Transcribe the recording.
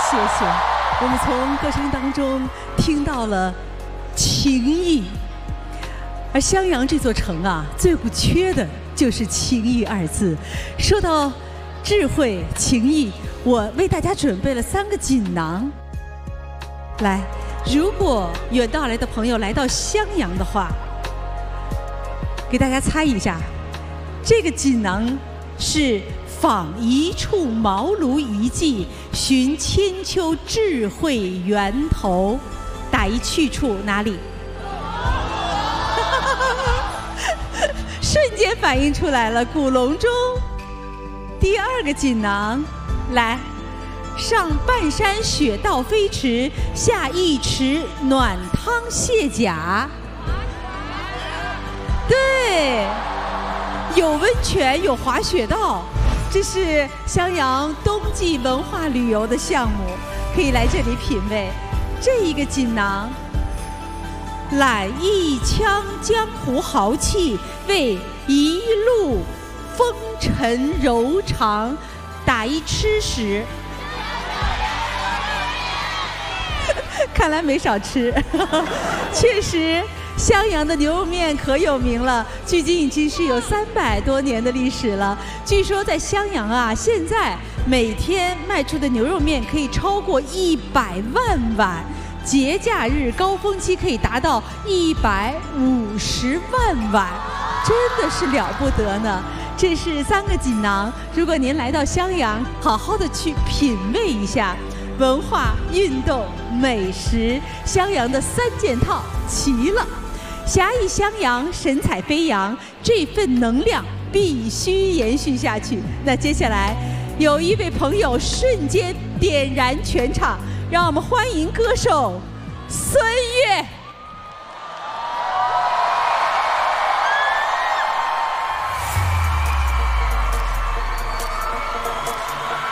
谢谢。我们从歌声当中听到了情谊，而襄阳这座城啊，最不缺的就是情谊二字。说到智慧、情谊，我为大家准备了3个锦囊。来，如果远道来的朋友来到襄阳的话，给大家猜一下，这个锦囊是访一处茅庐遗迹，寻千秋智慧源头，打一去处，哪里？瞬间反应出来了，古隆中。第2个锦囊，来，上半山雪道飞驰，下一池暖汤卸甲。对，有温泉，有滑雪道，这是襄阳冬季文化旅游的项目，可以来这里品味。这一个锦囊，揽一腔江湖豪气，为一路风尘柔肠，打一吃食。看来没少吃，确实。襄阳的牛肉面可有名了，距今已经是有300多年的历史了。据说在襄阳啊，现在每天卖出的牛肉面可以超过100万碗，节假日高峰期可以达到150万碗，真的是了不得呢。这是3个锦囊，如果您来到襄阳，好好的去品味一下文化、运动、美食，襄阳的3件套齐了。侠义襄阳，神采飞扬，这份能量必须延续下去。那接下来有一位朋友瞬间点燃全场，让我们欢迎歌手孙悦。